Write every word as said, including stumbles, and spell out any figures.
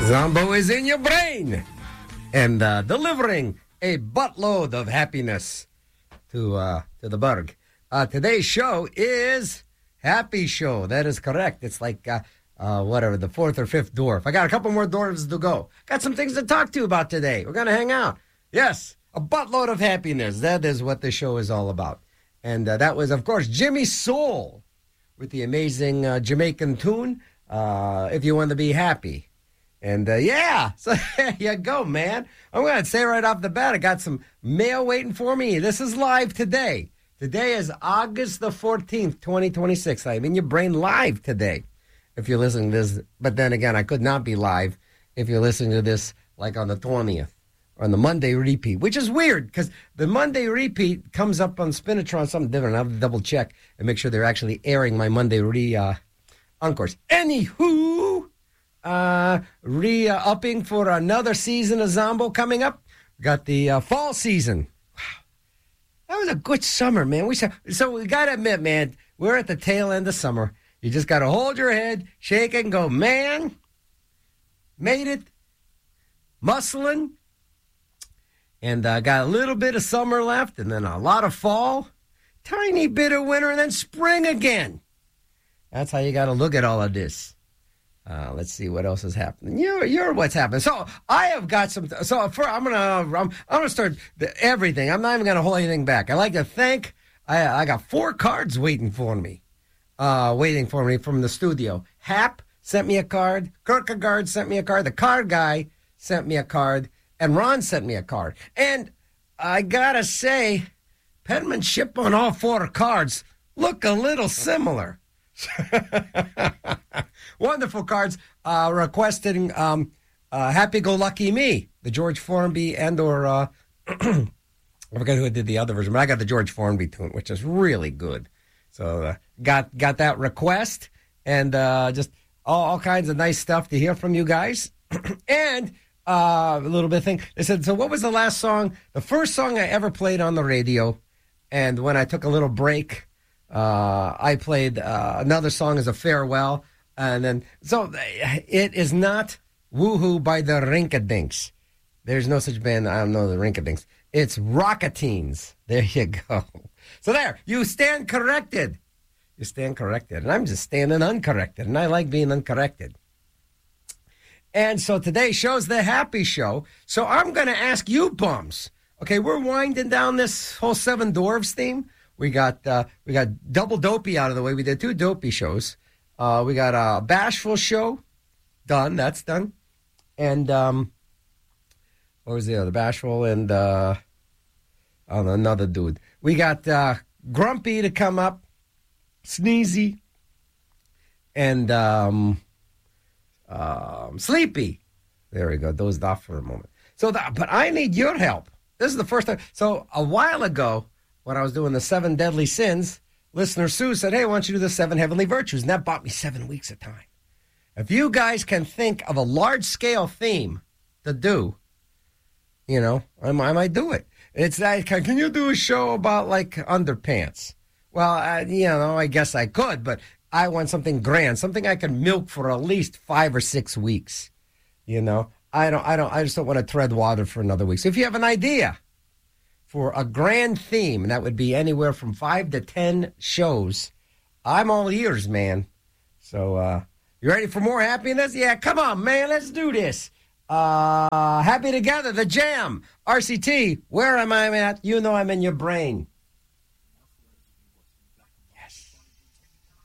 Zombo is in your brain and uh, delivering a buttload of happiness to uh, to the Berg. Uh, today's show is Happy Show. That is correct. It's like, uh, uh, whatever, the fourth or fifth dwarf. I got a couple more dwarves to go. Got some things to talk to you about today. We're going to hang out. Yes, a buttload of happiness. That is what this show is all about. And uh, that was, of course, Jimmy Soul with the amazing uh, Jamaican tune, uh, If You Want to Be Happy. And, uh, yeah, so there you go, man. I'm going to say right off the bat, I got some mail waiting for me. This is live today. Today is August the fourteenth, twenty twenty-six. I'm in your brain live today, if you're listening to this. But then again, I could not be live if you're listening to this, like, on the twentieth, or on the Monday repeat, which is weird, because the Monday repeat comes up on Spinatron, something different. I'll have to double check and make sure they're actually airing my Monday re, uh, encores. Anywho... Uh, re-upping for another season of Zombo coming up. Got the uh, fall season. Wow. That was a good summer, man. We So we got to admit, man, we're at the tail end of summer. You just got to hold your head, shake it, and go, man, made it, muscling, and uh, got a little bit of summer left, and then a lot of fall, tiny bit of winter, and then spring again. That's how you got to look at all of this. Uh, let's see what else is happening. You're, you're what's happening. So I have got some. So for, I'm gonna, I'm, I'm gonna start the, everything. I'm not even gonna hold anything back. I like to thank. I, I got four cards waiting for me, uh, waiting for me from the studio. Hap sent me a card. Kierkegaard sent me a card. The card guy sent me a card, and Ron sent me a card. And I gotta say, penmanship on all four cards look a little similar. Wonderful cards uh, requesting um, uh, Happy-Go-Lucky Me, the George Formby and or, uh, I forget who did the other version, but I got the George Formby tune, which is really good. So uh, got got that request, and uh, just all, all kinds of nice stuff to hear from you guys. And uh, a little bit of thing. They said, so what was the last song, the first song I ever played on the radio, and when I took a little break, Uh, I played uh, another song as a farewell, and then so it is not Woohoo by the Rinkadinks. There's no such band. I don't know the Rinkadinks. It's Rocketines. There you go. So there, you stand corrected. You stand corrected, and I'm just standing uncorrected, and I like being uncorrected. And so today's show's the Happy Show. So I'm going to ask you bums. Okay, we're winding down this whole Seven Dwarves theme. We got uh, we got Double Dopey out of the way. We did two Dopey shows. Uh, we got a Bashful show done. That's done. And um, what was the other? Bashful and uh, oh, another dude. We got uh, Grumpy to come up, Sneezy, and um, um, Sleepy. There we go. Dozed off for a moment. So, that, but I need your help. This is the first time. So a while ago, when I was doing the seven deadly sins, listener Sue said, hey, why don't you do the seven heavenly virtues? And that bought me seven weeks of time. If you guys can think of a large-scale theme to do, you know, I, I might do it. It's like, can you do a show about, like, underpants? Well, I, you know, I guess I could, but I want something grand, something I can milk for at least five or six weeks. You know, I don't, I don't, I just don't want to tread water for another week. So if you have an idea for a grand theme, and that would be anywhere from five to ten shows, I'm all ears, man. So, uh, you ready for more happiness? Yeah, come on, man, let's do this. Uh, happy together, the jam. R C T, where am I at? You know I'm in your brain.